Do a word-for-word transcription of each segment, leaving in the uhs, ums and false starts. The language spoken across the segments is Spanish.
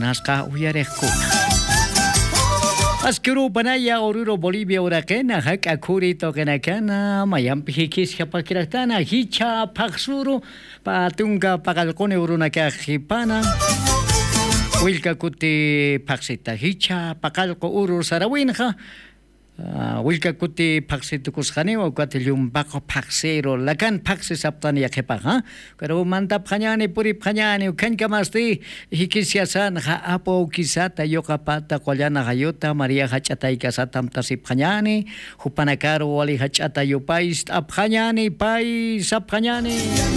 munasqa uyareqkuna. Askuru panaya oruro Bolivia urakena haka kuri tokenakana mayampi hikisqa pakiraktana hicha paksuru patunga pakalkone urunaka hipana wilka kuti paksita hicha pakalko uru sarawinja wilka kuti paksitukusqani wa kwatillumbaqa paksero lakan paksi saptani yakepaqa pero manta phañani puri phañani kanka masti hikisiasan ha apo kisata yoqapata qollana hayota María hach'atay kasatam tasip phañani hupanakaro wali hach'ata yupais aphañani pai saphañani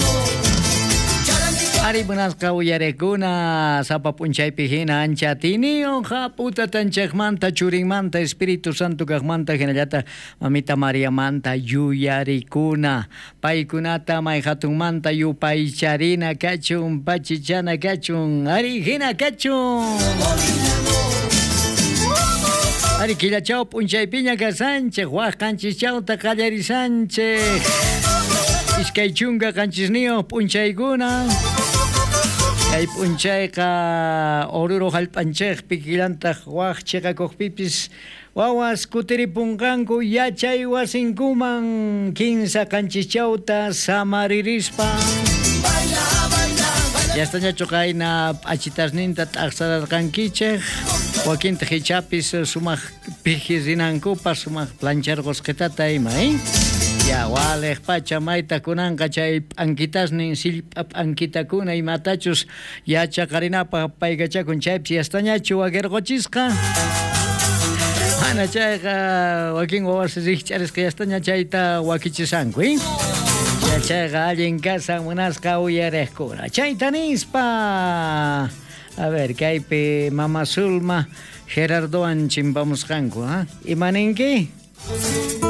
Ari munasqa uyarekuna sapa punchaypi hina ancha tinio ha puta tanchaqmanta churinmanta Espíritu Santo kaqmanta hinallata mamita María manta yuyarikuna paykunata may hatunmanta yupaicharina kachun pachichana kachun ari hina kachun Ari killachaw punchaypiña kasanchik waq kanchischawta qallarisanchik iskay chunka kanchisniyo punchaykuna Kay punchayqa oruro hallp'anchikpi kilantaq waq chiqakuqpipis wawas kutiripunqanku yachay wasinkuman kinsa kanchischawta samaririspa yastañachu qayna p'achitasninta t'aqsararqankichik wakinta hichapis sumaq piji rinankupas sumaq plancharqusqitata ima eh Ya wale pacha maita kunanqa chay p'ankitasnin sillp'a p'ankitakuna imatachus yachaqarinapaq paykachakun chaypis yastañachu waquirquchisqa mana chayqa wakin wawas riqch'arisqa yastaña chayta wakichisanku eh chayqa allin kasan munasqa uyariqkuna chayta nispa a ver kaypi mama Zulma Gerardowan chimpamusqanku ha imaninki